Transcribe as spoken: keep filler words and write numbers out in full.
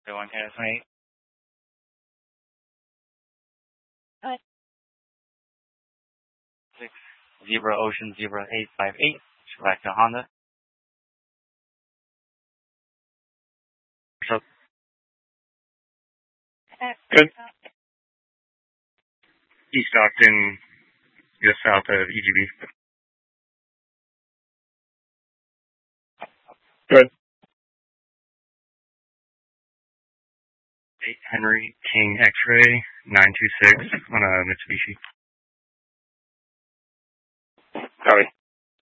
one Canada twenty-eight. Hi. six Zebra Ocean Zebra eight five eight. Back to Honda. So, good. East Stockton, just south of E G B. Good. eight Henry King X-Ray nine two six on a Mitsubishi. Copy.